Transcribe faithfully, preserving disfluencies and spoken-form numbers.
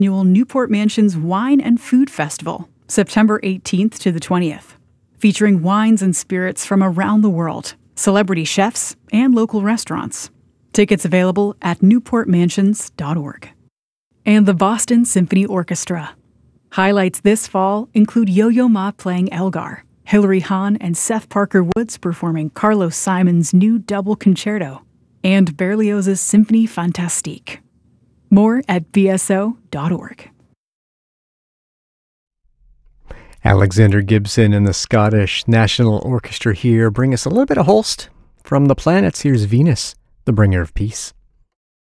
annual Newport Mansions Wine and Food Festival, September eighteenth to the twentieth, featuring wines and spirits from around the world, celebrity chefs, and local restaurants. Tickets available at newport mansions dot org. And the Boston Symphony Orchestra. Highlights this fall include Yo-Yo Ma playing Elgar, Hilary Hahn and Seth Parker Woods performing Carlos Simon's new double concerto, and Berlioz's Symphonie Fantastique. More at b s o dot org. Alexander Gibson and the Scottish National Orchestra here bring us a little bit of Holst. From the planets, here's Venus, the bringer of peace.